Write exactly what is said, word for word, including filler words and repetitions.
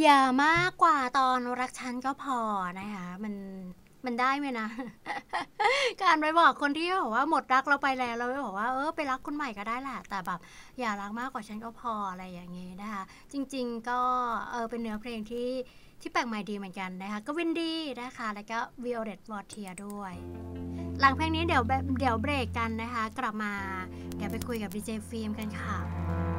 อย่ามากกว่าตอนรักฉันก็พอนะคะมันมันได้ไหมนะ การไปบอกคนที่แบบว่าหมดรักเราไปแล้วเราไปบอกว่าเออไปรักคนใหม่ก็ได้แหละแต่แบบอย่ารักมากกว่าฉันก็พออะไรอย่างงี้นะคะจริงๆก็เออเป็นเนื้อเพลงที่ที่แปลกใหม่ดีเหมือนกันนะคะก็วินดี้นะคะแล้วก็ Violet Voltier ด้วยหลังเพลงนี้เดี๋ยวแบบเดี๋ยวเบรกกันนะคะกลับมาเดี๋ยวไปคุยกับดีเจฟิล์มกันค่ะ